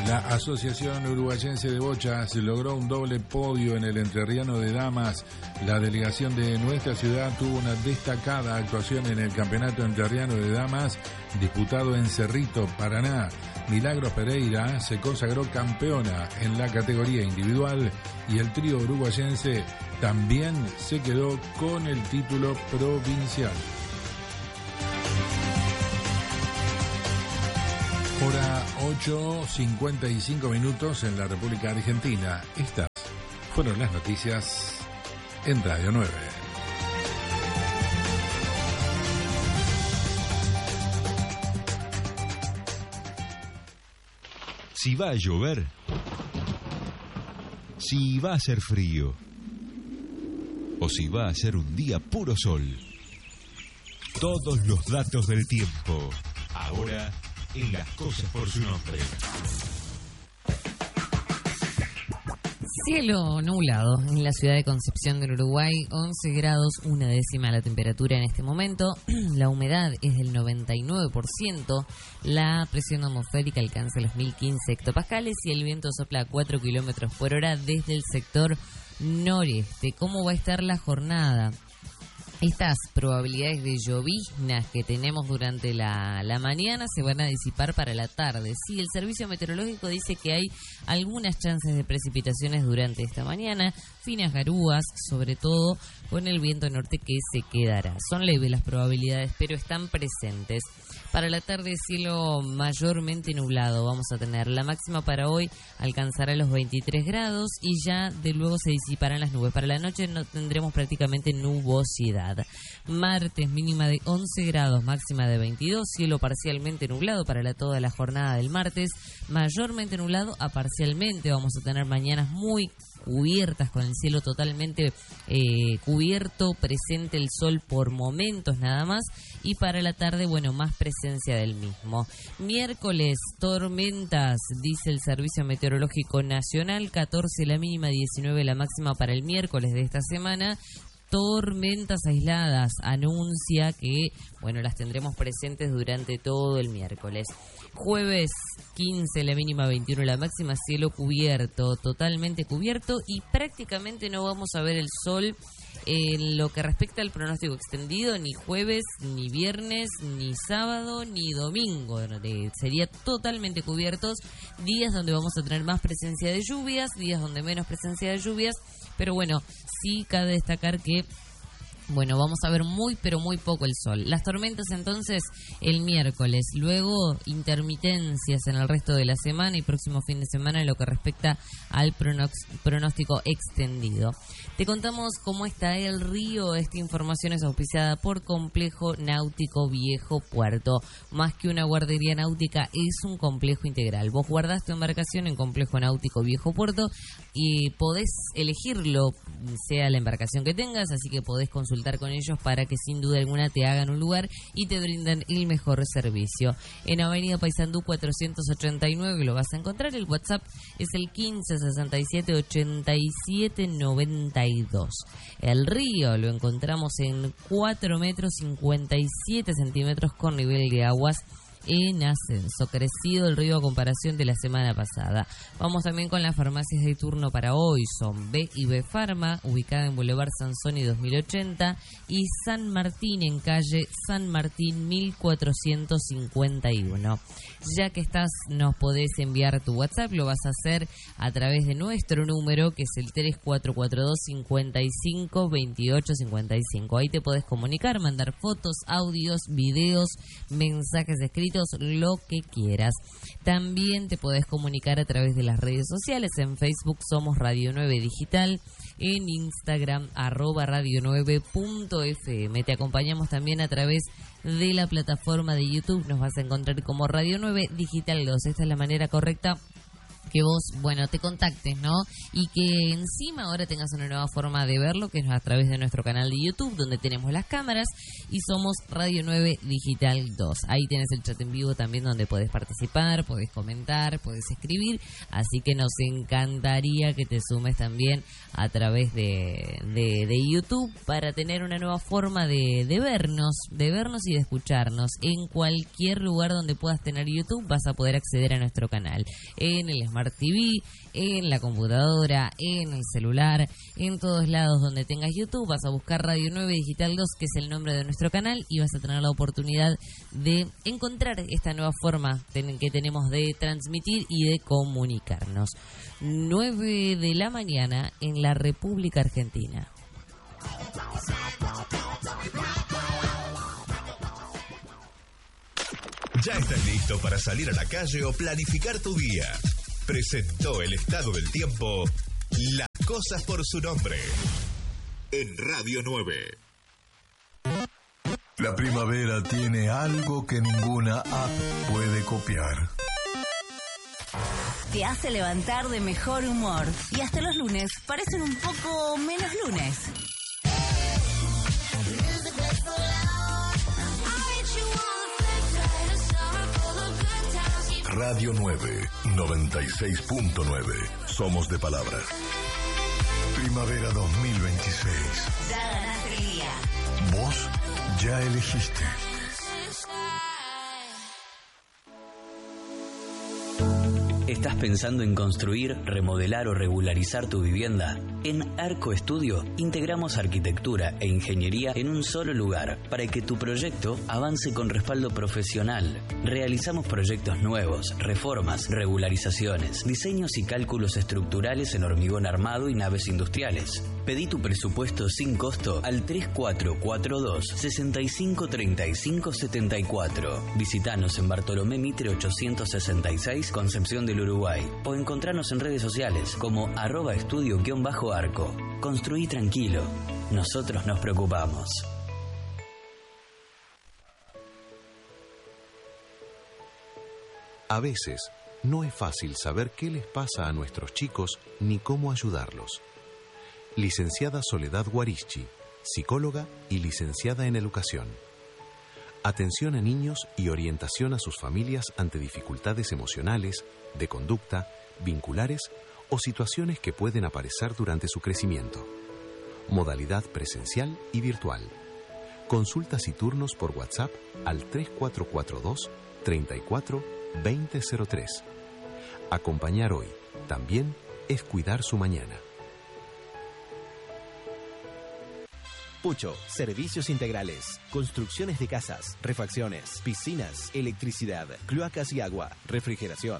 La Asociación Uruguayense de Bochas logró un doble podio en el entrerriano de damas. La delegación de nuestra ciudad tuvo una destacada actuación en el campeonato entrerriano de damas disputado en Cerrito, Paraná. Milagros Pereira se consagró campeona en la categoría individual y el trío uruguayense también se quedó con el título provincial. Hora 8:55 en la República Argentina. Estas fueron las noticias en Radio 9. Si va a llover, si va a hacer frío, o si va a ser un día puro sol. Todos los datos del tiempo, ahora en Las Cosas por su nombre. Cielo nublado en la ciudad de Concepción del Uruguay, 11 grados, 1/10 la temperatura en este momento. La humedad es del 99%, la presión atmosférica alcanza los 1015 hectopascales y el viento sopla a 4 kilómetros por hora desde el sector noreste. ¿Cómo va a estar la jornada? Estas probabilidades de lloviznas que tenemos durante la mañana se van a disipar para la tarde. Sí, el servicio meteorológico dice que hay algunas chances de precipitaciones durante esta mañana, finas garúas, sobre todo con el viento norte que se quedará. Son leves las probabilidades, pero están presentes. Para la tarde, cielo mayormente nublado vamos a tener. La máxima para hoy alcanzará los 23 grados y ya de luego se disiparán las nubes. Para la noche no tendremos prácticamente nubosidad. Martes, mínima de 11 grados, máxima de 22, cielo parcialmente nublado para toda la jornada del martes, mayormente nublado a parcialmente. Vamos a tener mañanas muy cubiertas, con el cielo totalmente cubierto, presente el sol por momentos nada más, y para la tarde, bueno, más presencia del mismo. Miércoles, tormentas, dice el Servicio Meteorológico Nacional, 14 la mínima, 19 la máxima para el miércoles de esta semana. Tormentas aisladas, anuncia que, bueno, las tendremos presentes durante todo el miércoles. Jueves, 15 la mínima, 21 la máxima, cielo cubierto, totalmente cubierto, y prácticamente no vamos a ver el sol en lo que respecta al pronóstico extendido, ni jueves, ni viernes, ni sábado, ni domingo. Sería totalmente cubiertos, días donde vamos a tener más presencia de lluvias, días donde menos presencia de lluvias, pero bueno, sí cabe destacar que, bueno, vamos a ver muy, pero muy poco el sol. Las tormentas entonces el miércoles, luego intermitencias en el resto de la semana y próximo fin de semana en lo que respecta al pronóstico extendido. Te contamos cómo está el río. Esta información es auspiciada por Complejo Náutico Viejo Puerto. Más que una guardería náutica, es un complejo integral. Vos guardás tu embarcación en Complejo Náutico Viejo Puerto y podés elegirlo, sea la embarcación que tengas, así que podés consultar con ellos para que sin duda alguna te hagan un lugar y te brindan el mejor servicio. En Avenida Paysandú 489 lo vas a encontrar. El WhatsApp es el 15 67 87 92. El río lo encontramos en 4 metros 57 centímetros con nivel de aguas en ascenso, crecido el río a comparación de la semana pasada. Vamos también con las farmacias de turno para hoy. Son B y B Farma, ubicada en Boulevard Sansoni 2080, y San Martín en calle San Martín 1451. Ya que estás, nos podés enviar tu WhatsApp, lo vas a hacer a través de nuestro número, que es el 3442 55 28 55. Ahí te podés comunicar, mandar fotos, audios, videos, mensajes escritos, lo que quieras. También te podés comunicar a través de las redes sociales. En Facebook somos Radio 9 Digital, en Instagram @radio9.fm. Te acompañamos también a través de la plataforma de YouTube. Nos vas a encontrar como Radio 9 Digital 2. Esta es la manera correcta que vos, bueno, te contactes, ¿no? Y que encima ahora tengas una nueva forma de verlo, que es a través de nuestro canal de YouTube, donde tenemos las cámaras y somos Radio 9 Digital 2. Ahí tenés el chat en vivo también donde podés participar, podés comentar, podés escribir, así que nos encantaría que te sumes también a través de YouTube para tener una nueva forma de vernos y de escucharnos. En cualquier lugar donde puedas tener YouTube vas a poder acceder a nuestro canal, en el Smart TV, en la computadora, en el celular, en todos lados donde tengas YouTube vas a buscar Radio 9 Digital 2, que es el nombre de nuestro canal, y vas a tener la oportunidad de encontrar esta nueva forma que tenemos de transmitir y de comunicarnos. 9 de la mañana en la República Argentina. ¿Ya estás listo para salir a la calle o planificar tu día? Presentó el estado del tiempo Las Cosas por su Nombre en Radio 9. La primavera tiene algo que ninguna app puede copiar. Te hace levantar de mejor humor y hasta los lunes parecen un poco menos lunes. Radio 9, 96.9. Somos de palabras. Primavera 2026. Ya ganaste el día. Vos ya elegiste. ¿Estás pensando en construir, remodelar o regularizar tu vivienda? En Arco Estudio integramos arquitectura e ingeniería en un solo lugar para que tu proyecto avance con respaldo profesional. Realizamos proyectos nuevos, reformas, regularizaciones, diseños y cálculos estructurales en hormigón armado y naves industriales. Pedí tu presupuesto sin costo al 3442-653574. Visítanos en Bartolomé Mitre 866, Concepción del Uruguay, o encontrarnos en redes sociales como @estudio_arco. Construí tranquilo, nosotros nos preocupamos. A veces no es fácil saber qué les pasa a nuestros chicos ni cómo ayudarlos. Licenciada Soledad Guarichi, psicóloga y licenciada en educación. Atención a niños y orientación a sus familias ante dificultades emocionales, de conducta, vinculares o situaciones que pueden aparecer durante su crecimiento. Modalidad presencial y virtual. Consultas y turnos por WhatsApp al 3442 34 2003. Acompañar hoy también es cuidar su mañana. Pucho, servicios integrales, construcciones de casas, refacciones, piscinas, electricidad, cloacas y agua, refrigeración.